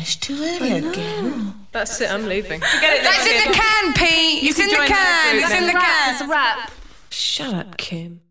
finished too early again. That's it, I'm leaving. Forget it. That's in the can, Pete. It's in the can. It's in the can. It's a wrap. Shut up, Kim.